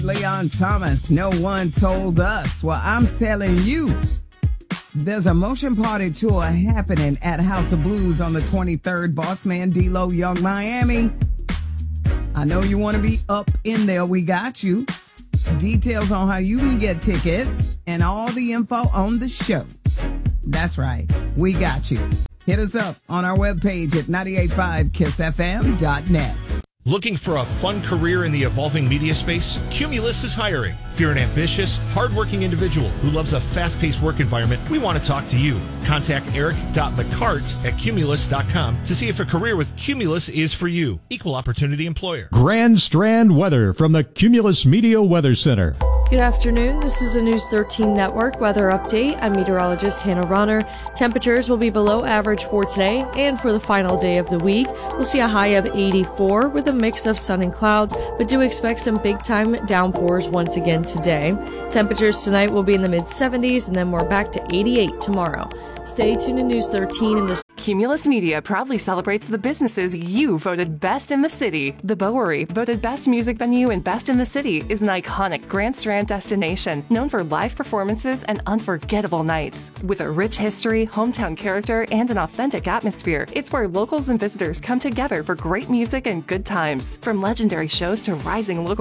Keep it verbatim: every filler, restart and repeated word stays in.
Leon Thomas, no one told us. Well, I'm telling you, there's a motion party tour happening at House of Blues on the twenty-third. Bossman, D-Lo, Young Miami. I know you want to be up in there. We got you. Details on how you can get tickets and all the info on the show. That's right. We got you. Hit us up on our webpage at nine eight five kiss f m dot net. Looking for a fun career in the evolving media space? Cumulus is hiring. If you're an ambitious, hardworking individual who loves a fast-paced work environment, we want to talk to you. Contact eric dot mccart at cumulus dot com to see if a career with Cumulus is for you. Equal opportunity employer. Grand Strand weather from the Cumulus Media Weather Center. Good afternoon. This is a News thirteen Network weather update. I'm meteorologist Hannah Ronner. Temperatures will be below average for today and for the final day of the week. We'll see a high of eighty-four with a mix of sun and clouds, but do expect some big-time downpours once again today. Temperatures tonight will be in the mid seventies, and then we're back to eighty-eight tomorrow. Stay tuned to News thirteen in the Cumulus Media proudly celebrates the businesses you voted best in the city. The Bowery, voted best music venue and best in the city, is an iconic Grand Strand destination known for live performances and unforgettable nights. With a rich history, hometown character, and an authentic atmosphere, it's where locals and visitors come together for great music and good times. From legendary shows to rising local